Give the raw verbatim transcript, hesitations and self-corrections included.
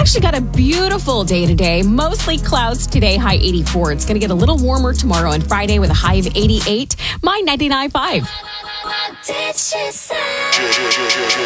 actually got a beautiful day today. Mostly clouds today, high eighty-four. It's going to get a little warmer tomorrow and Friday with a high of eighty-eight. My ninety-nine point five. What did she say?